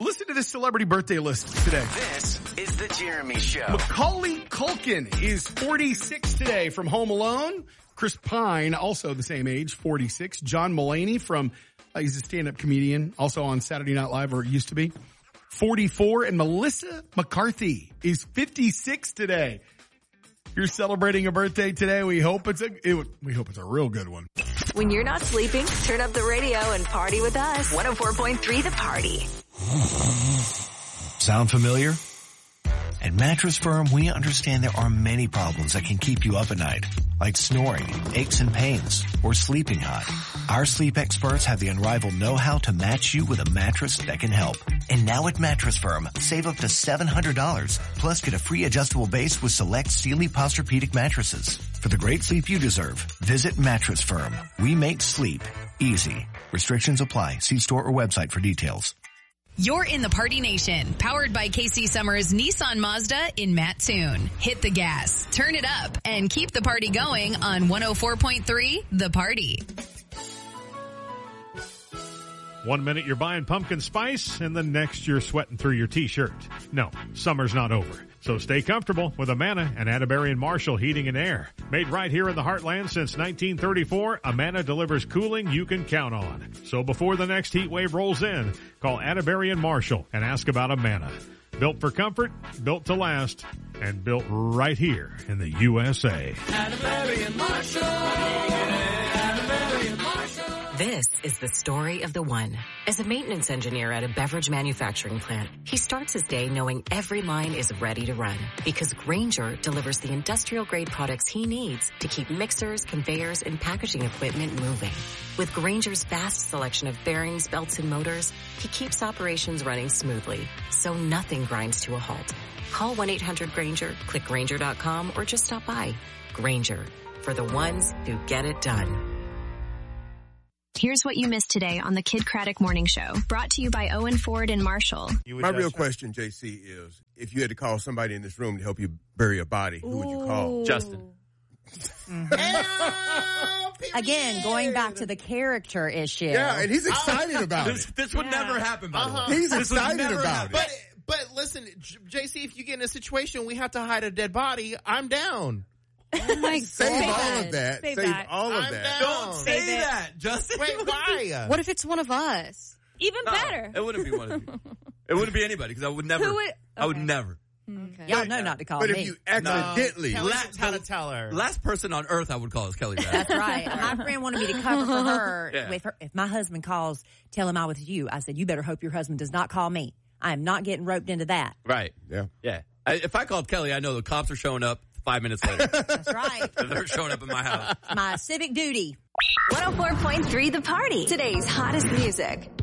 Listen to this celebrity birthday list today. This is The Jeremy Show. Macaulay Culkin is 46 today from Home Alone. Chris Pine, also the same age, 46. John Mulaney he's a stand-up comedian, also on Saturday Night Live, or used to be, 44. And Melissa McCarthy is 56 today. You're celebrating a birthday today. We hope it's a real good one. When you're not sleeping, turn up the radio and party with us. 104.3 The Party. Sound familiar? At Mattress Firm, we understand there are many problems that can keep you up at night, like snoring, aches and pains, or sleeping hot. Our sleep experts have the unrivaled know-how to match you with a mattress that can help. And now at Mattress Firm, save up to $700, plus get a free adjustable base with select Sealy Posturepedic mattresses. For the great sleep you deserve, visit Mattress Firm. We make sleep easy. Restrictions apply. See store or website for details. You're in the Party Nation, powered by KC Summers Nissan Mazda in Mattoon. Hit the gas, turn it up, and keep the party going on 104.3 The Party. 1 minute you're buying pumpkin spice, and the next you're sweating through your t-shirt. No, summer's not over. So stay comfortable with Amana and Atterbury & Marshall Heating and Air. Made right here in the Heartland since 1934, Amana delivers cooling you can count on. So before the next heat wave rolls in, call Atterbury & Marshall and ask about Amana. Built for comfort, built to last, and built right here in the USA. Atterbury & Marshall. Atterbury & Marshall. This is the story of the one. As a maintenance engineer at a beverage manufacturing plant, he starts his day knowing every line is ready to run because Grainger delivers the industrial-grade products he needs to keep mixers, conveyors, and packaging equipment moving. With Grainger's vast selection of bearings, belts, and motors, he keeps operations running smoothly, so nothing grinds to a halt. Call 1-800-GRAINGER, click Grainger.com, or just stop by. Grainger, for the ones who get it done. Here's what you missed today on the Kid Craddock Morning Show. Brought to you by Owen Ford and Marshall. My real question, JC, is if you had to call somebody in this room to help you bury a body, who would you call? Justin. Again, going back to the character issue. Yeah, and he's excited about it. This would never happen, by the way. He's excited about it. But listen, JC, if you get in a situation we have to hide a dead body, I'm down. Oh my God. Save all of that. Save all of that. Don't say that, Justin. Wait, why? What if it's one of us? Even better. It wouldn't be one of you. It wouldn't be anybody because I would never. I would never. Okay. Y'all know not to call me. But if you accidentally. How to tell her. Last person on earth I would call is Kelly Rapp. That's right. My friend wanted me to cover for her. Yeah. With her. If my husband calls, tell him I was you. I said, you better hope your husband does not call me. I am not getting roped into that. Right. Yeah. Yeah. If I called Kelly, I know the cops are showing up 5 minutes later. That's right. They're showing up in my house. My civic duty. 104.3 The Party. Today's hottest music.